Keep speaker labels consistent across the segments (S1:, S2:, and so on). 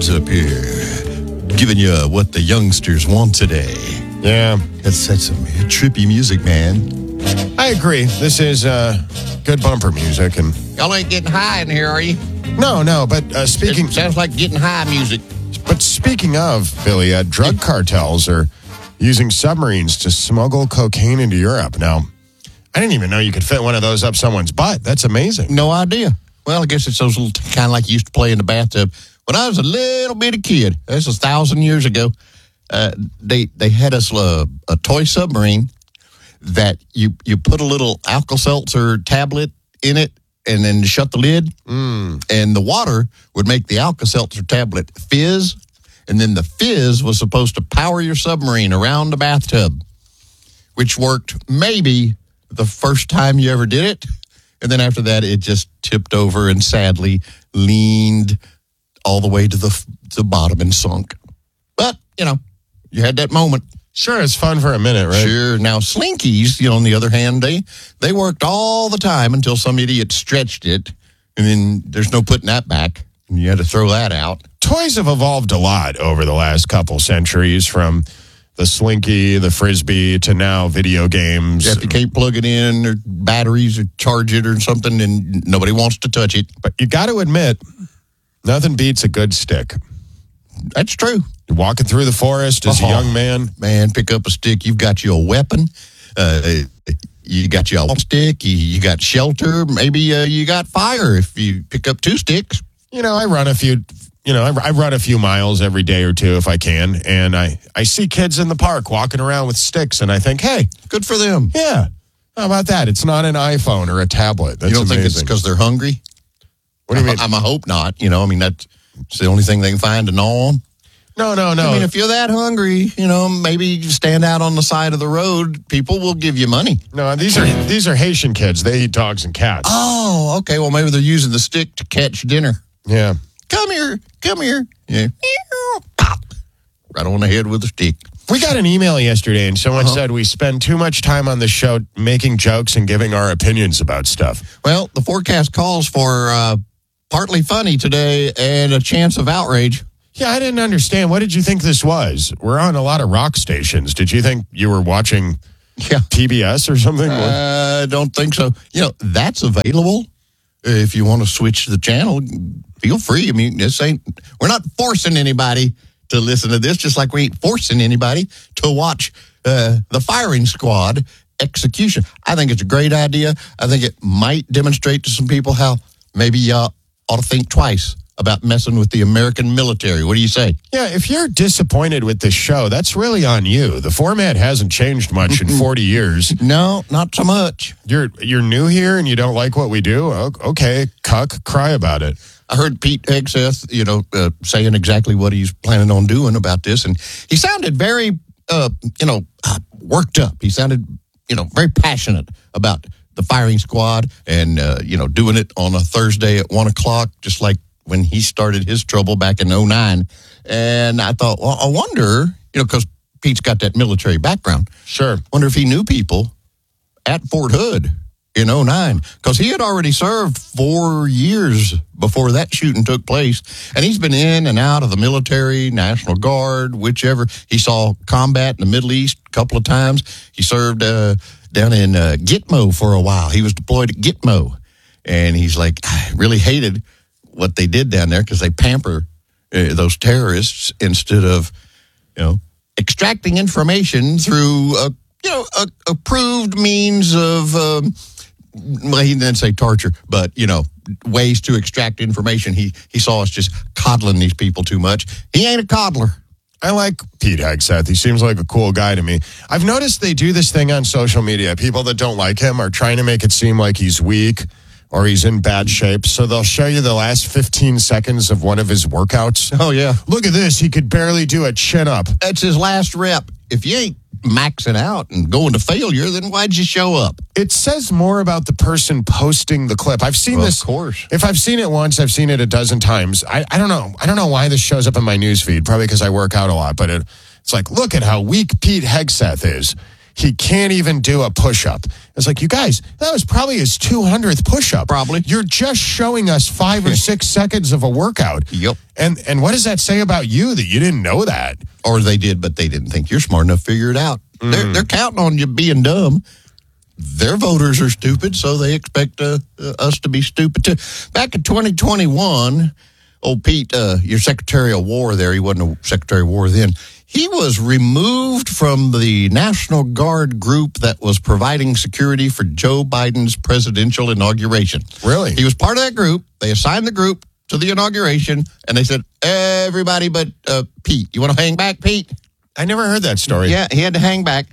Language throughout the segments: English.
S1: James up here, giving you what the youngsters want today.
S2: Yeah.
S1: That's some trippy music, man.
S2: I agree. This is good bumper music. And
S3: Y'all ain't getting high in here, are you?
S2: No, but speaking...
S3: It sounds like getting high music.
S2: But speaking of, Billy, drug cartels are using submarines to smuggle cocaine into Europe. Now, I didn't even know you could fit one of those up someone's butt. That's amazing.
S3: No idea. Well, I guess it's those little kind of like you used to play in the bathtub. When I was a little bitty kid, this was 1,000 years ago, they had us a toy submarine that you put a little Alka-Seltzer tablet in it and then shut the lid, and the water would make the Alka-Seltzer tablet fizz, and then the fizz was supposed to power your submarine around the bathtub, which worked maybe the first time you ever did it, and then after that, it just tipped over and sadly leaned all the way to the bottom and sunk. But, you had that moment.
S2: Sure, it's fun for a minute, right?
S3: Sure. Now, Slinkies, on the other hand, they worked all the time until some idiot stretched it, and then there's no putting that back, and you had to throw that out.
S2: Toys have evolved a lot over the last couple centuries, from the Slinky, the Frisbee, to now video games.
S3: If you can't plug it in, or batteries, or charge it, or something, and nobody wants to touch it.
S2: But you got to admit, nothing beats a good stick.
S3: That's true.
S2: You're walking through the forest as a young man.
S3: Man, pick up a stick. You've got your weapon. You got your stick. You got shelter. Maybe you got fire if you pick up two sticks.
S2: I run a few... I run a few miles every day or two if I can, and I see kids in the park walking around with sticks, and I think, hey,
S3: good for them.
S2: Yeah. How about that? It's not an iPhone or a tablet. That's
S3: you don't
S2: amazing.
S3: Think it's because they're hungry?
S2: What do you mean?
S3: I hope not. That's the only thing they can find to gnaw on.
S2: No.
S3: If you're that hungry, maybe you stand out on the side of the road. People will give you money.
S2: No, these are Haitian kids. They eat dogs and cats.
S3: Oh, okay. Well, maybe they're using the stick to catch dinner.
S2: Yeah.
S3: Come here. Yeah. Pop. Right on the head with a stick.
S2: We got an email yesterday, and someone said we spend too much time on the show making jokes and giving our opinions about stuff.
S3: Well, the forecast calls for partly funny today and a chance of outrage.
S2: Yeah, I didn't understand. What did you think this was? We're on a lot of rock stations. Did you think you were watching PBS or something?
S3: I don't think so. That's available. If you want to switch the channel, feel free. We're not forcing anybody to listen to this, just like we ain't forcing anybody to watch the firing squad execution. I think it's a great idea. I think it might demonstrate to some people how maybe y'all ought to think twice about messing with the American military. What do you say?
S2: Yeah, if you're disappointed with this show, that's really on you. The format hasn't changed much in 40 years.
S3: No, not so much.
S2: You're new here and you don't like what we do? Okay, cuck, cry about it.
S3: I heard Pete Hegseth, saying exactly what he's planning on doing about this, and he sounded very, worked up. He sounded, very passionate about the firing squad and, doing it on a Thursday at 1 o'clock, just like when he started his trouble back in 2009. And I thought, well, I wonder, because Pete's got that military background.
S2: Sure.
S3: Wonder if he knew people at Fort Hood in 2009, because he had already served 4 years before that shooting took place. And he's been in and out of the military, National Guard, whichever. He saw combat in the Middle East a couple of times. He served down in Gitmo for a while. He was deployed at Gitmo. And he's like, I really hated what they did down there because they pamper those terrorists instead of, extracting information through, approved means of, well, he didn't say torture, but, ways to extract information. He saw us just coddling these people too much. He ain't a coddler.
S2: I like Pete Hegseth. He seems like a cool guy to me. I've noticed they do this thing on social media. People that don't like him are trying to make it seem like he's weak or he's in bad shape. So they'll show you the last 15 seconds of one of his workouts.
S3: Oh, yeah.
S2: Look at this. He could barely do a chin-up.
S3: That's his last rep. If you ain't maxing out and going to failure, then why'd you show up?
S2: It says more about the person posting the clip. I've seen this.
S3: Of course.
S2: If I've seen it once, I've seen it a dozen times. I don't know. I don't know why this shows up in my news feed. Probably because I work out a lot. But it's like, look at how weak Pete Hegseth is. he can't even do a push-up. It's like, you guys, that was probably his 200th push-up.
S3: Probably.
S2: You're just showing us 5 or 6 seconds of a workout.
S3: Yep.
S2: And what does that say about you that you didn't know that?
S3: Or they did, but they didn't think you're smart enough to figure it out. They're counting on you being dumb. Their voters are stupid, so they expect us to be stupid too. Back in 2021, old Pete, your Secretary of War there, he wasn't a Secretary of War then, he was removed from the National Guard group that was providing security for Joe Biden's presidential inauguration.
S2: Really?
S3: He was part of that group. They assigned the group to the inauguration, and they said, everybody but Pete. You want to hang back, Pete?
S2: I never heard that story.
S3: Yeah, he had to hang back.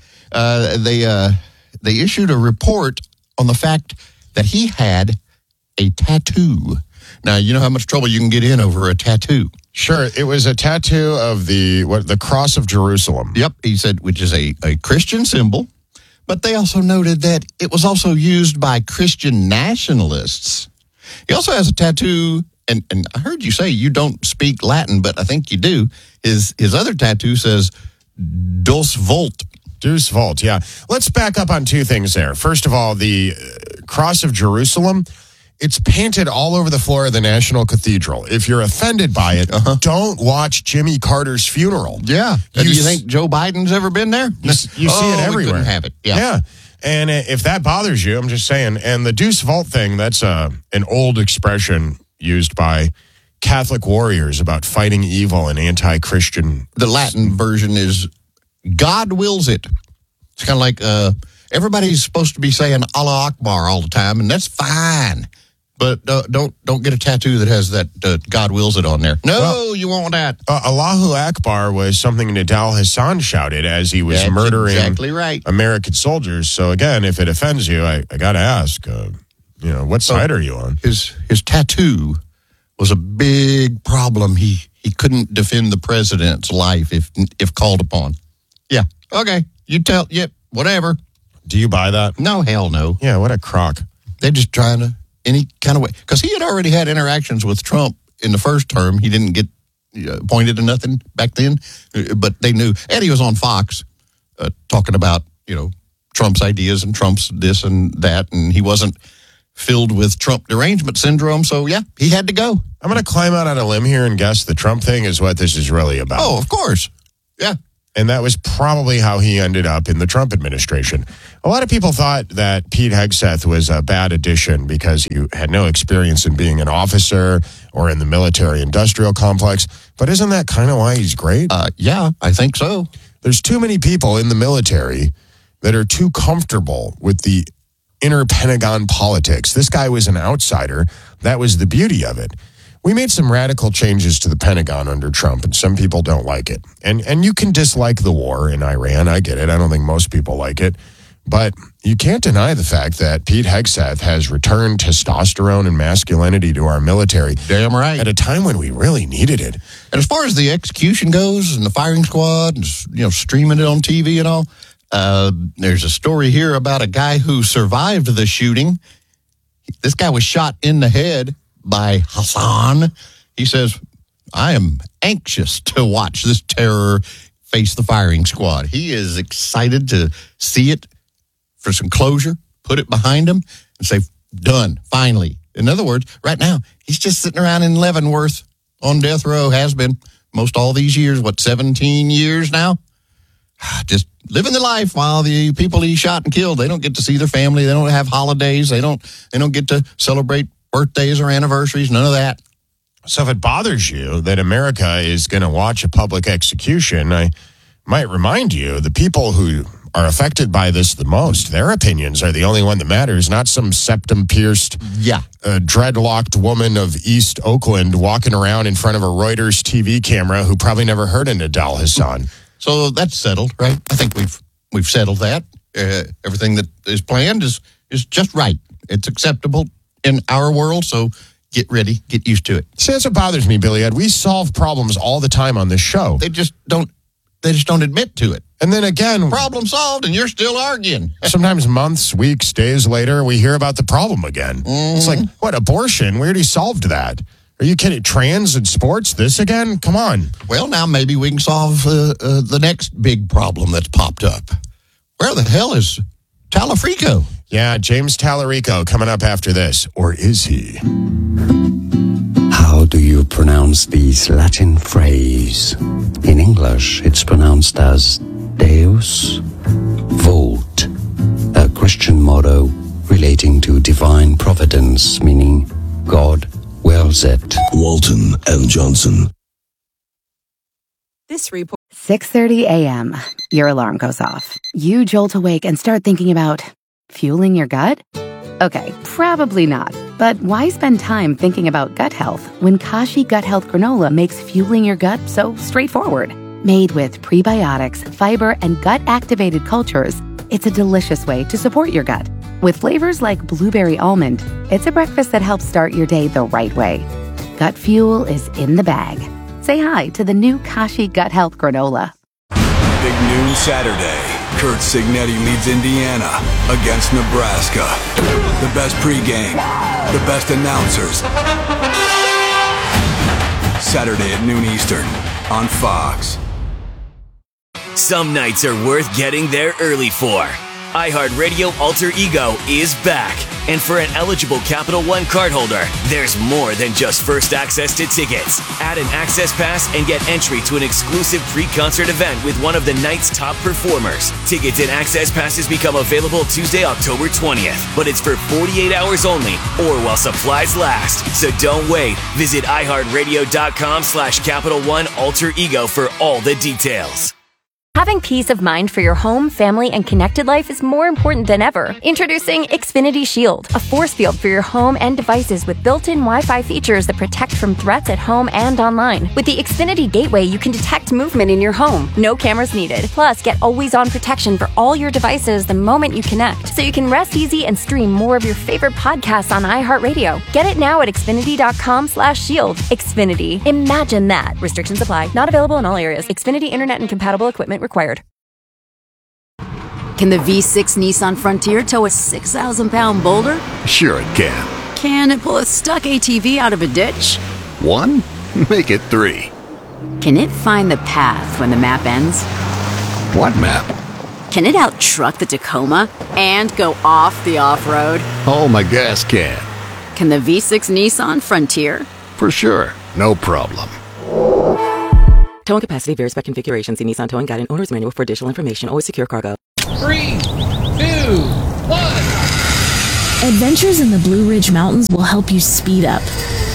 S3: They issued a report on the fact that he had a tattoo. Now, you know how much trouble you can get in over a tattoo.
S2: Sure, it was a tattoo of the Cross of Jerusalem.
S3: Yep, he said, which is a Christian symbol. But they also noted that it was also used by Christian nationalists. He also has a tattoo, and I heard you say you don't speak Latin, but I think you do. His other tattoo says, Dos Volt.
S2: Deuce Vault, yeah. Let's back up on 2 things there. First of all, the Cross of Jerusalem, it's painted all over the floor of the National Cathedral. If you're offended by it, don't watch Jimmy Carter's funeral.
S3: Yeah. Do you think Joe Biden's ever been there?
S2: You see it everywhere.
S3: We couldn't have it.
S2: Yeah. And if that bothers you, I'm just saying. And the Deuce Vault thing, that's an old expression used by Catholic warriors about fighting evil and anti-Christian.
S3: The Latin version is God wills it. It's kind of like everybody's supposed to be saying Allah Akbar all the time, and that's fine. But don't get a tattoo that has that God wills it on there. No, you won't want that.
S2: Allahu Akbar was something Nidal Hassan shouted as he was murdering
S3: exactly right.
S2: American soldiers. So again, if it offends you, I got to ask, what side are you on?
S3: His tattoo was a big problem. He couldn't defend the president's life if called upon. Yeah. Okay. You tell. Yep. Whatever.
S2: Do you buy that?
S3: No, hell no.
S2: Yeah. What a crock.
S3: They're just trying to any kind of way, because he had already had interactions with Trump in the first term. He didn't get appointed to nothing back then, but they knew. And he was on Fox talking about Trump's ideas and Trump's this and that, and he wasn't filled with Trump derangement syndrome. So yeah, he had to go.
S2: I'm going to climb out on a limb here and guess the Trump thing is what this is really about.
S3: Oh, of course. Yeah.
S2: And that was probably how he ended up in the Trump administration. A lot of people thought that Pete Hegseth was a bad addition because he had no experience in being an officer or in the military-industrial complex. But isn't that kind of why he's great?
S3: Yeah, I think so.
S2: There's too many people in the military that are too comfortable with the inner Pentagon politics. This guy was an outsider. That was the beauty of it. We made some radical changes to the Pentagon under Trump, and some people don't like it. And you can dislike the war in Iran. I get it. I don't think most people like it. But you can't deny the fact that Pete Hegseth has returned testosterone and masculinity to our military.
S3: Damn right.
S2: At a time when we really needed it.
S3: And as far as the execution goes and the firing squad, and, streaming it on TV and all, there's a story here about a guy who survived the shooting. This guy was shot in the head by Hassan. He says, I am anxious to watch this terror face the firing squad. He is excited to see it for some closure, put it behind him, and say, done, finally. In other words, right now, he's just sitting around in Leavenworth on death row, has been most all these years, 17 years now? Just living the life while the people he shot and killed, they don't get to see their family. They don't have holidays. They don't get to celebrate birthdays or anniversaries, none of that.
S2: So if it bothers you that America is going to watch a public execution, I might remind you, the people who are affected by this the most, their opinions are the only one that matters, not some septum-pierced, dreadlocked woman of East Oakland walking around in front of a Reuters TV camera who probably never heard of Nidal Hassan.
S3: So that's settled, right? I think we've settled that. Everything that is planned is just right. It's acceptable in our world, so get ready, get used to it.
S2: See, that's what bothers me, Billy Ed. We solve problems all the time on this show.
S3: They just don't admit to it.
S2: And then again,
S3: problem solved, and you're still arguing.
S2: Sometimes months, weeks, days later, we hear about the problem again. Mm-hmm. It's like, what, abortion? We already solved that. Are you kidding? Trans and sports? This again? Come on.
S3: Well, now maybe we can solve the next big problem that's popped up. Where the hell is Talarico?
S2: Yeah, James Talarico coming up after this. Or is he?
S4: How do you pronounce this Latin phrase? In English, it's pronounced as Deus Vult, a Christian motto relating to divine providence, meaning God wills it.
S5: Walton and Johnson.
S6: This report.
S7: 6:30 a.m. Your alarm goes off. You jolt awake and start thinking about fueling your gut? Okay, probably not. But why spend time thinking about gut health when Kashi Gut Health Granola makes fueling your gut so straightforward? Made with prebiotics, fiber, and gut-activated cultures, it's a delicious way to support your gut. With flavors like blueberry almond, it's a breakfast that helps start your day the right way. Gut fuel is in the bag. Say hi to the new Kashi Gut Health Granola.
S8: Big noon Saturday. Kurt Signetti leads Indiana against Nebraska. The best pregame, the best announcers. Saturday at noon Eastern on Fox.
S9: Some nights are worth getting there early for. iHeartRadio Alter Ego is back. And for an eligible Capital One cardholder, there's more than just first access to tickets. Add an access pass and get entry to an exclusive pre-concert event with one of the night's top performers. Tickets and access passes become available Tuesday, October 20th. But it's for 48 hours only or while supplies last. So don't wait. Visit iHeartRadio.com/Capital One Alter Ego for all the details.
S10: Having peace of mind for your home, family, and connected life is more important than ever. Introducing Xfinity Shield, a force field for your home and devices with built-in Wi-Fi features that protect from threats at home and online. With the Xfinity Gateway, you can detect movement in your home. No cameras needed. Plus, get always-on protection for all your devices the moment you connect, so you can rest easy and stream more of your favorite podcasts on iHeartRadio. Get it now at Xfinity.com/shield. Xfinity. Imagine that. Restrictions apply. Not available in all areas. Xfinity Internet and compatible equipment required.
S6: Can the V6 Nissan Frontier tow a 6,000-pound boulder?
S5: Sure it can.
S6: Can it pull a stuck ATV out of a ditch?
S5: 1? Make it 3.
S6: Can it find the path when the map ends?
S5: What map?
S6: Can it out-truck the Tacoma and go off the off-road?
S5: Oh, my gas can.
S6: Can the V6 Nissan Frontier?
S5: For sure. No problem.
S11: Towing capacity varies by configuration. See Nissan Towing Guide and Owner's Manual for additional information. Always secure cargo.
S12: 3, 2, 1.
S13: Adventures in the Blue Ridge Mountains will help you speed up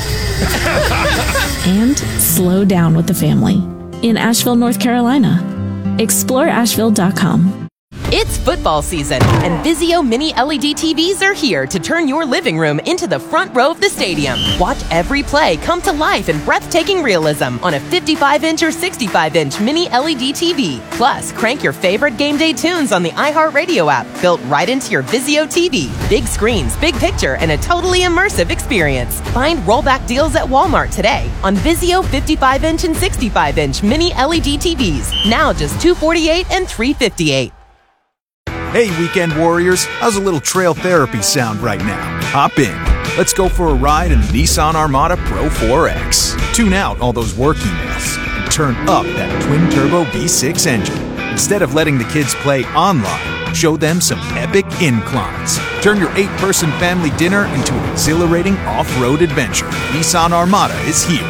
S13: and slow down with the family in Asheville, North Carolina. Explore Asheville.com.
S14: It's football season, and Vizio Mini LED TVs are here to turn your living room into the front row of the stadium. Watch every play come to life in breathtaking realism on a 55-inch or 65-inch Mini LED TV. Plus, crank your favorite game day tunes on the iHeartRadio app, built right into your Vizio TV. Big screens, big picture, and a totally immersive experience. Find rollback deals at Walmart today on Vizio 55-inch and 65-inch Mini LED TVs. Now just $248 and $358.
S15: Hey, weekend warriors, how's a little trail therapy sound right now? Hop in. Let's go for a ride in the Nissan Armada Pro 4X. Tune out all those work emails and turn up that twin-turbo V6 engine. Instead of letting the kids play online, show them some epic inclines. Turn your 8-person family dinner into an exhilarating off-road adventure. Nissan Armada is here.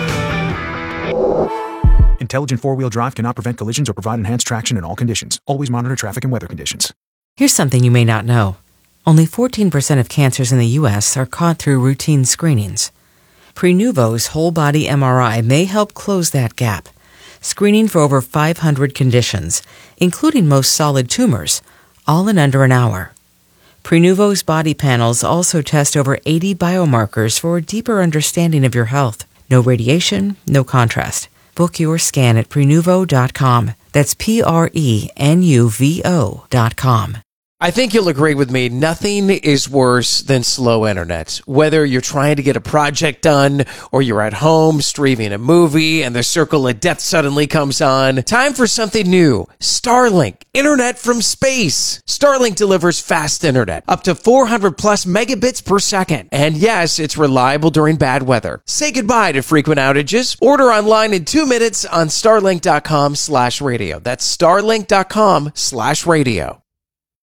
S15: Intelligent four-wheel drive cannot prevent collisions or provide enhanced traction in all conditions. Always monitor traffic and weather conditions.
S16: Here's something you may not know. Only 14% of cancers in the U.S. are caught through routine screenings. Prenuvo's whole-body MRI may help close that gap, screening for over 500 conditions, including most solid tumors, all in under an hour. Prenuvo's body panels also test over 80 biomarkers for a deeper understanding of your health. No radiation, no contrast. Book your scan at Prenuvo.com. That's Prenuvo.com.
S17: I think you'll agree with me, nothing is worse than slow internet. Whether you're trying to get a project done or you're at home streaming a movie and the circle of death suddenly comes on, time for something new. Starlink, internet from space. Starlink delivers fast internet, up to 400 plus megabits per second. And yes, it's reliable during bad weather. Say goodbye to frequent outages. Order online in 2 minutes on starlink.com/radio. That's starlink.com/radio.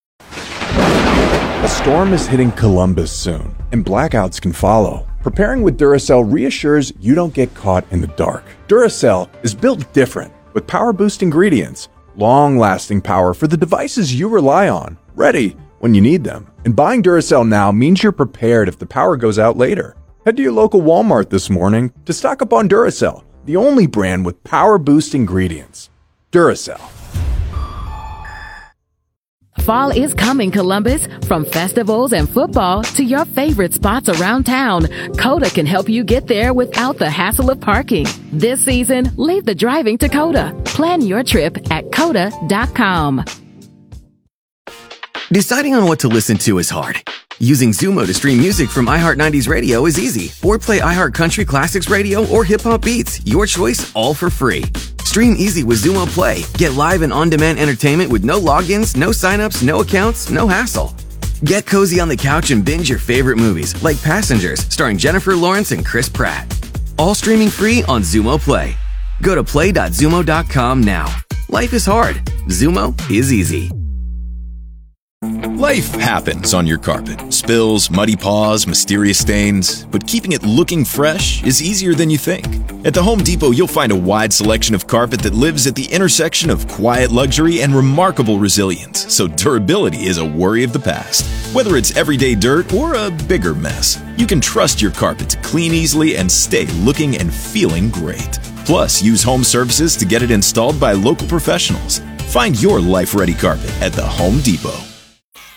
S18: A storm is hitting Columbus soon, and blackouts can follow. Preparing with Duracell reassures you don't get caught in the dark. Duracell is built different, with power boost ingredients, long-lasting power for the devices you rely on, ready when you need them. And buying Duracell now means you're prepared if the power goes out later. Head to your local Walmart this morning to stock up on Duracell, the only brand with power boost ingredients. Duracell.
S19: Fall is coming, Columbus. From festivals and football to your favorite spots around town, Coda can help you get there without the hassle of parking. This season, leave the driving to Coda. Plan your trip at Coda.com.
S20: Deciding on what to listen to is hard. Using Zumo to stream music from iHeart 90s Radio is easy. Or play iHeart Country Classics Radio or Hip Hop Beats. Your choice, all for free. Stream easy with Zumo Play. Get live and on-demand entertainment with no logins, no signups, no accounts, no hassle. Get cozy on the couch and binge your favorite movies, like Passengers, starring Jennifer Lawrence and Chris Pratt. All streaming free on Zumo Play. Go to play.zumo.com now. Life is hard. Zumo is easy.
S21: Life happens on your carpet. Spills, muddy paws, mysterious stains. But keeping it looking fresh is easier than you think. At the Home Depot, you'll find a wide selection of carpet that lives at the intersection of quiet luxury and remarkable resilience. So durability is a worry of the past. Whether it's everyday dirt or a bigger mess, you can trust your carpet to clean easily and stay looking and feeling great. Plus, use home services to get it installed by local professionals. Find your life-ready carpet at the Home Depot.